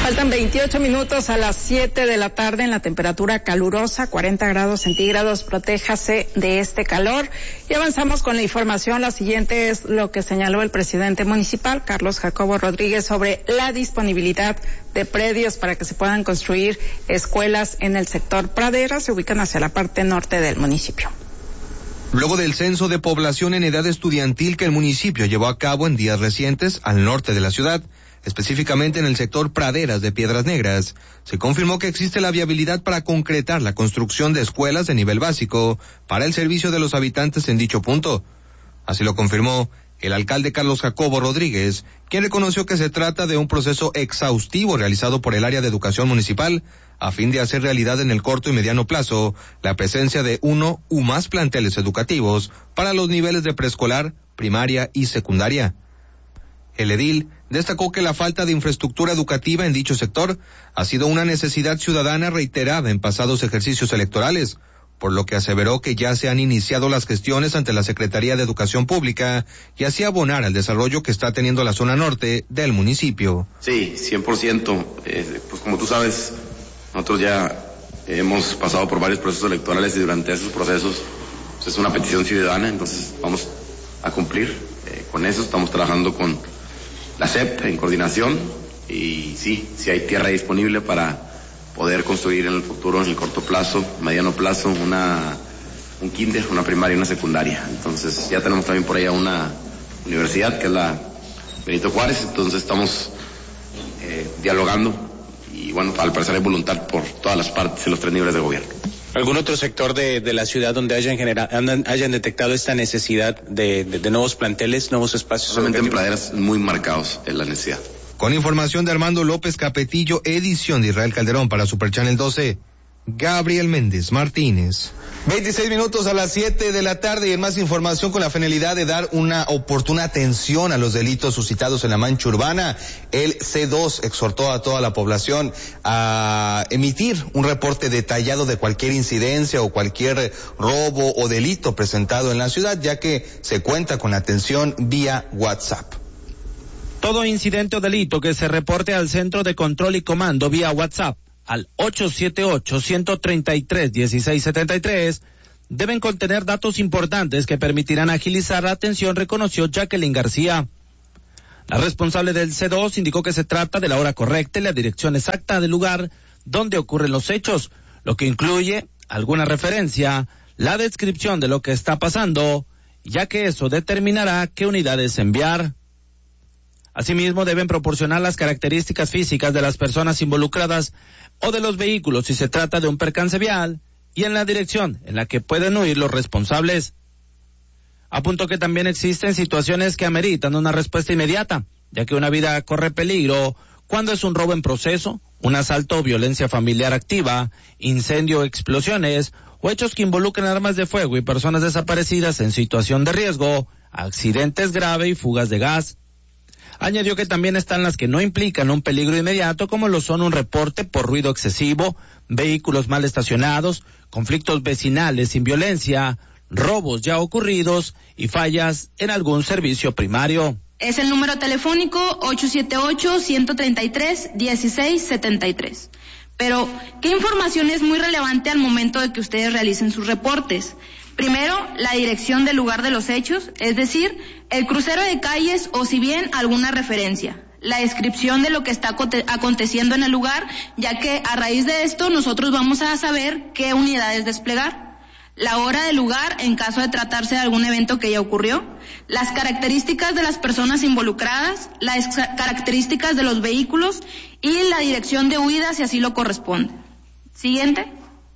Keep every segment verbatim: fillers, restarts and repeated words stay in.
Faltan veintiocho minutos a las siete de la tarde en la temperatura calurosa, cuarenta grados centígrados. Protéjase de este calor. Y avanzamos con la información. La siguiente es lo que señaló el presidente municipal, Carlos Jacobo Rodríguez, sobre la disponibilidad de predios para que se puedan construir escuelas en el sector Pradera. Se ubican hacia la parte norte del municipio. Luego del censo de población en edad estudiantil que el municipio llevó a cabo en días recientes al norte de la ciudad, específicamente en el sector Praderas de Piedras Negras, se confirmó que existe la viabilidad para concretar la construcción de escuelas de nivel básico para el servicio de los habitantes en dicho punto. Así lo confirmó el alcalde Carlos Jacobo Rodríguez, quien reconoció que se trata de un proceso exhaustivo realizado por el área de educación municipal a fin de hacer realidad en el corto y mediano plazo la presencia de uno u más planteles educativos para los niveles de preescolar, primaria y secundaria. El edil destacó que la falta de infraestructura educativa en dicho sector ha sido una necesidad ciudadana reiterada en pasados ejercicios electorales, por lo que aseveró que ya se han iniciado las gestiones ante la Secretaría de Educación Pública y así abonar al desarrollo que está teniendo la zona norte del municipio. Sí, cien por ciento. Eh, pues como tú sabes, nosotros ya hemos pasado por varios procesos electorales y durante esos procesos pues, es una petición ciudadana, entonces vamos a cumplir eh, con eso. Estamos trabajando con la S E P en coordinación y sí, sí hay tierra disponible para poder construir en el futuro, en el corto plazo, mediano plazo, una un kinder, una primaria y una secundaria. Entonces ya tenemos también por allá una universidad que es la Benito Juárez, entonces estamos eh, dialogando y bueno, al parecer hay voluntad por todas las partes y los tres niveles de gobierno. ¿Algún otro sector de, de la ciudad donde hayan, genera, hayan detectado esta necesidad de, de, de nuevos planteles, nuevos espacios? Solamente en praderas muy marcados en la necesidad. Con información de Armando López Capetillo, edición de Israel Calderón para Super Channel doce, Gabriel Méndez Martínez. veintiséis minutos a las siete de la tarde y en más información con la finalidad de dar una oportuna atención a los delitos suscitados en la mancha urbana. El C dos exhortó a toda la población a emitir un reporte detallado de cualquier incidencia o cualquier robo o delito presentado en la ciudad, ya que se cuenta con atención vía WhatsApp. Todo incidente o delito que se reporte al Centro de Control y Comando vía WhatsApp al ocho siete ocho, uno tres tres, uno seis siete tres deben contener datos importantes que permitirán agilizar la atención, reconoció Jacqueline García. La responsable del C dos indicó que se trata de la hora correcta y la dirección exacta del lugar donde ocurren los hechos, lo que incluye alguna referencia, la descripción de lo que está pasando, ya que eso determinará qué unidades enviar. Asimismo, deben proporcionar las características físicas de las personas involucradas o de los vehículos si se trata de un percance vial y en la dirección en la que pueden huir los responsables. Apuntó que también existen situaciones que ameritan una respuesta inmediata, ya que una vida corre peligro cuando es un robo en proceso, un asalto o violencia familiar activa, incendio o explosiones, o hechos que involucran armas de fuego y personas desaparecidas en situación de riesgo, accidentes graves y fugas de gas. Añadió que también están las que no implican un peligro inmediato, como lo son un reporte por ruido excesivo, vehículos mal estacionados, conflictos vecinales sin violencia, robos ya ocurridos y fallas en algún servicio primario. Es el número telefónico ocho siete ocho, uno tres tres, uno seis siete tres. Pero, ¿qué información es muy relevante al momento de que ustedes realicen sus reportes? Primero, la dirección del lugar de los hechos, es decir, el crucero de calles o si bien alguna referencia. La descripción de lo que está aconteciendo en el lugar, ya que a raíz de esto nosotros vamos a saber qué unidades desplegar. La hora del lugar en caso de tratarse de algún evento que ya ocurrió. Las características de las personas involucradas, las características de los vehículos y la dirección de huida si así lo corresponde. Siguiente.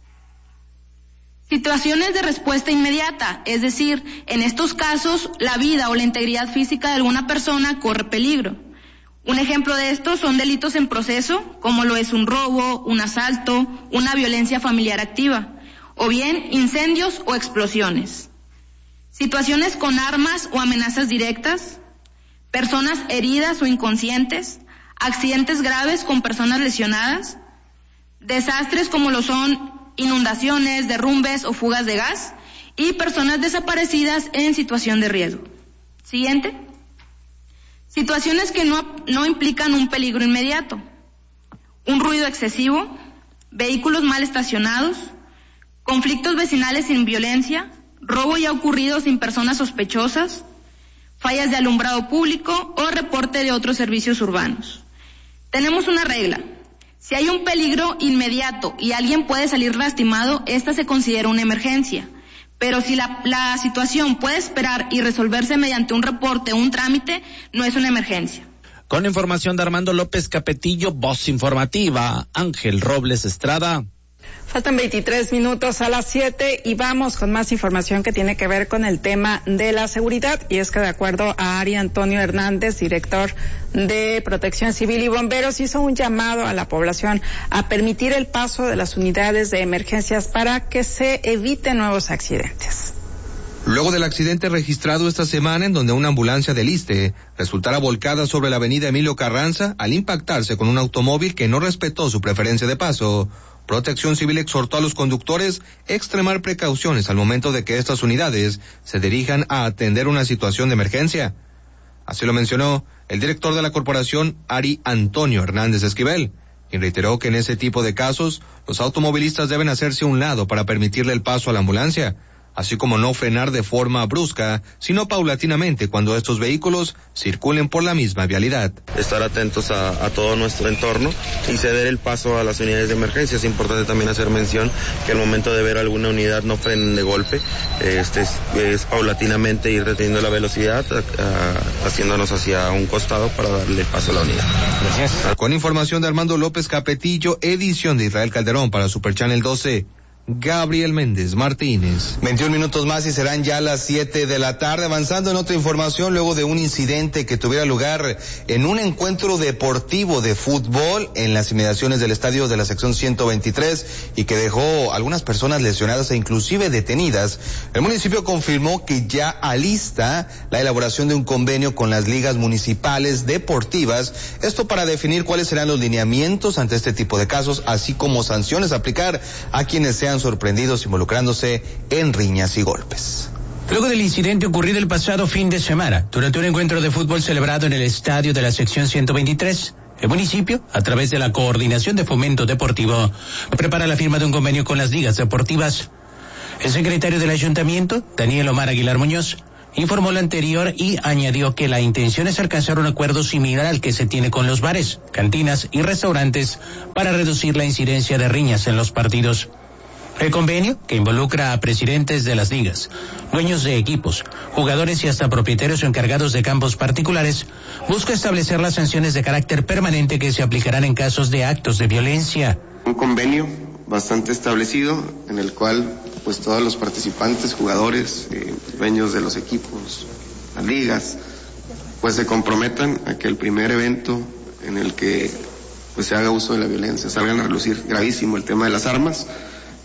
Situaciones de respuesta inmediata, es decir, en estos casos la vida o la integridad física de alguna persona corre peligro. Un ejemplo de esto son delitos en proceso, como lo es un robo, un asalto, una violencia familiar activa, o bien incendios o explosiones. Situaciones con armas o amenazas directas, personas heridas o inconscientes, accidentes graves con personas lesionadas, desastres como lo son inundaciones, derrumbes o fugas de gas y personas desaparecidas en situación de riesgo. Siguiente. Situaciones que no, no implican un peligro inmediato. un ruido excesivo, vehículos mal estacionados, conflictos vecinales sin violencia, robo ya ocurrido sin personas sospechosas, fallas de alumbrado público o reporte de otros servicios urbanos. Tenemos una regla: si hay un peligro inmediato y alguien puede salir lastimado, esta se considera una emergencia. Pero si la, la situación puede esperar y resolverse mediante un reporte o un trámite, no es una emergencia. Con información de Armando López Capetillo, voz informativa, Ángel Robles Estrada. Faltan veintitrés minutos a las siete y vamos con más información que tiene que ver con el tema de la seguridad. Y es que de acuerdo a Ari Antonio Hernández, director de Protección Civil y Bomberos, hizo un llamado a la población a permitir el paso de las unidades de emergencias para que se eviten nuevos accidentes. Luego del accidente registrado esta semana en donde una ambulancia del ISSSTE resultara volcada sobre la avenida Emilio Carranza al impactarse con un automóvil que no respetó su preferencia de paso, Protección Civil exhortó a los conductores a extremar precauciones al momento de que estas unidades se dirijan a atender una situación de emergencia. Así lo mencionó el director de la corporación, Ari Antonio Hernández Esquivel, quien reiteró que en ese tipo de casos los automovilistas deben hacerse a un lado para permitirle el paso a la ambulancia, así como no frenar de forma brusca, sino paulatinamente cuando estos vehículos circulen por la misma vialidad. Estar atentos a, a todo nuestro entorno y ceder el paso a las unidades de emergencia. Es importante también hacer mención que al momento de ver alguna unidad no frenen de golpe, este es, es paulatinamente ir reteniendo la velocidad, a, a, haciéndonos hacia un costado para darle paso a la unidad. Gracias. Con información de Armando López Capetillo, edición de Israel Calderón para Super Channel doce. Gabriel Méndez Martínez. veintiún minutos más y serán ya las siete de la tarde. Avanzando en otra información, luego de un incidente que tuviera lugar en un encuentro deportivo de fútbol en las inmediaciones del estadio de la sección ciento veintitrés y que dejó algunas personas lesionadas e inclusive detenidas, el municipio confirmó que ya alista la elaboración de un convenio con las ligas municipales deportivas, esto para definir cuáles serán los lineamientos ante este tipo de casos, así como sanciones a aplicar a quienes sean sorprendidos involucrándose en riñas y golpes. Luego del incidente ocurrido el pasado fin de semana, durante un encuentro de fútbol celebrado en el estadio de la sección ciento veintitrés, el municipio, a través de la Coordinación de Fomento Deportivo, prepara la firma de un convenio con las ligas deportivas. El secretario del ayuntamiento, Daniel Omar Aguilar Muñoz, informó lo anterior y añadió que la intención es alcanzar un acuerdo similar al que se tiene con los bares, cantinas y restaurantes para reducir la incidencia de riñas en los partidos. El convenio, que involucra a presidentes de las ligas, dueños de equipos, jugadores y hasta propietarios o encargados de campos particulares, busca establecer las sanciones de carácter permanente que se aplicarán en casos de actos de violencia. Un convenio bastante establecido en el cual pues todos los participantes, jugadores, eh, dueños de los equipos, las ligas, pues se comprometan a que el primer evento en el que pues se haga uso de la violencia, salgan a relucir gravísimo el tema de las armas,